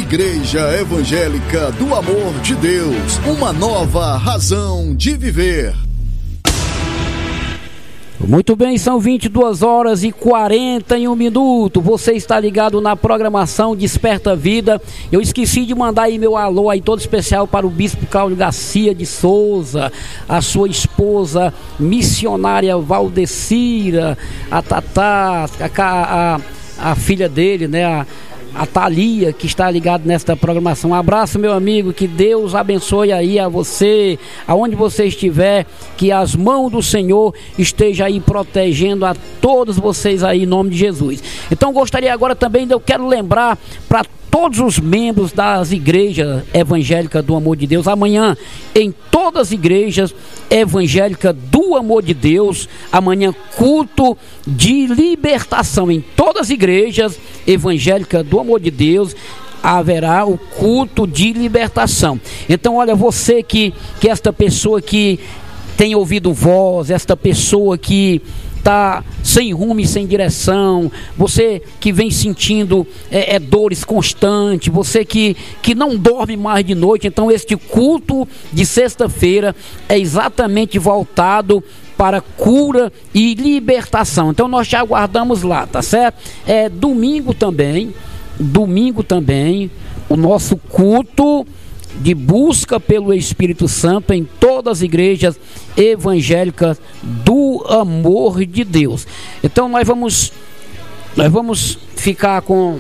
Igreja Evangélica do Amor de Deus, uma nova razão de viver. Muito bem, são 22h41. Você está ligado na programação Desperta Vida. Eu esqueci de mandar aí meu alô aí todo especial para o Bispo Cláudio Garcia de Souza, a sua esposa missionária Valdecira, a Tatá, a filha dele, né, a Thalia, que está ligado nesta programação. Um abraço, meu amigo, que Deus abençoe aí a você, aonde você estiver, que as mãos do Senhor estejam aí protegendo a todos vocês aí, em nome de Jesus. Então gostaria agora também, eu quero lembrar para todos os membros das igrejas evangélicas do Amor de Deus, amanhã em todas as igrejas evangélicas do Amor de Deus, amanhã culto de libertação em todas as igrejas evangélicas do Amor de Deus, haverá o culto de libertação. Então olha, você que esta pessoa que tem ouvido voz, esta pessoa que está sem rumo e sem direção, você que vem sentindo dores constantes, você que não dorme mais de noite, então este culto de sexta-feira é exatamente voltado para cura e libertação. Então nós te aguardamos lá, tá certo? Domingo também, o nosso culto de busca pelo Espírito Santo em todas as igrejas evangélicas do Amor de Deus. Então nós vamos ficar com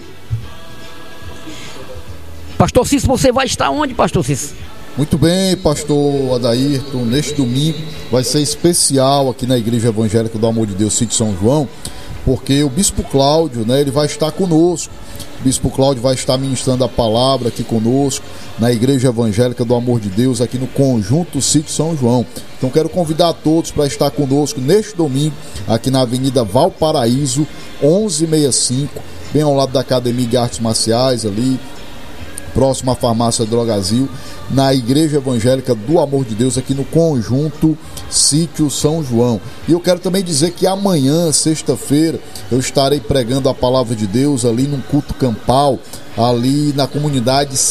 Pastor Cícero. Você vai estar onde, Pastor Cícero? Muito bem, pastor Adairton, neste domingo vai ser especial aqui na Igreja Evangélica do Amor de Deus, Sítio São João, porque o Bispo Cláudio, né, ele vai estar conosco. O Bispo Cláudio vai estar ministrando a palavra aqui conosco na Igreja Evangélica do Amor de Deus, aqui no Conjunto Sítio São João. Então quero convidar a todos para estar conosco neste domingo, aqui na Avenida Valparaíso, 1165, bem ao lado da Academia de Artes Marciais, ali próximo à farmácia Drogazil, na Igreja Evangélica do Amor de Deus, aqui no Conjunto Sítio São João. E eu quero também dizer que amanhã, sexta-feira, eu estarei pregando a palavra de Deus ali num culto campal, ali na comunidade